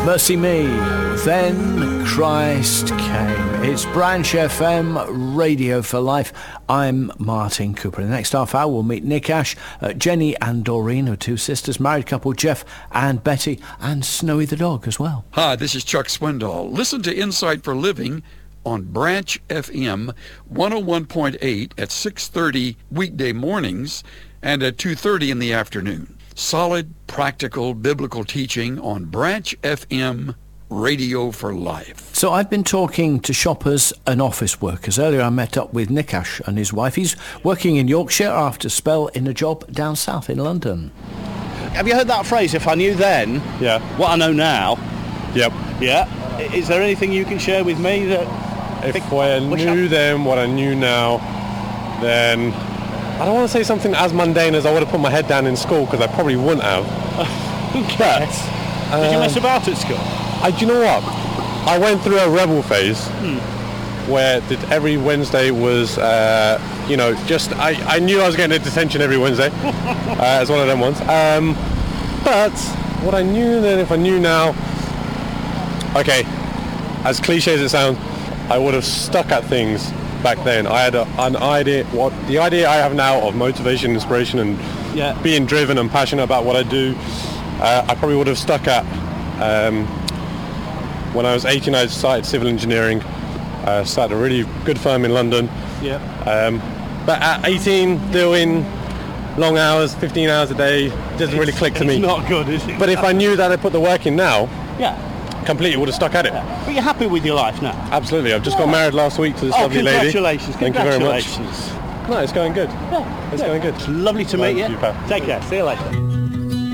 Mercy Me, Then Christ Came. It's Branch FM, Radio for Life. I'm Martin Cooper. In the next half hour, we'll meet Nick Ash, Jenny and Doreen, her two sisters, married couple Jeff and Betty, and Snowy the dog as well. Hi, this is Chuck Swindoll. Listen to Insight for Living on Branch FM 101.8 at 6:30 weekday mornings and at 2:30 in the afternoon. Solid, practical, biblical teaching on Branch FM, Radio for Life. So I've been talking to shoppers and office workers. Earlier I met up with Nick Ash and his wife. He's working in Yorkshire after a spell in a job down south in London. Have you heard that phrase, if I knew then, Yeah. what I know now? Yep. Yeah. Is there anything you can share with me that... If I knew then what I knew now, then I don't want to say something as mundane as I would have put my head down in school, because I probably wouldn't have. But, did you mess about at school? Do you know what? I went through a rebel phase where every Wednesday was, I knew I was getting a detention every Wednesday. It's one of them ones. But what I knew then, if I knew now, okay, as cliche as it sounds, I would have stuck at things back then. I had an idea, the idea I have now of motivation, inspiration, and being driven and passionate about what I do, I probably would have stuck at. When I was 18, I started civil engineering, started a really good firm in London. Yeah. But at 18, doing long hours, 15 hours a day, doesn't really click to me. It's not good, is it? But if I knew that I put the work in now, completely would have stuck at it. But you're happy with your life now? Absolutely. I've just got married last week to this lovely lady. Congratulations. Thank you very much. Congratulations. No, it's going good. It's going good. Lovely to meet you. Pal. Take care. See you later.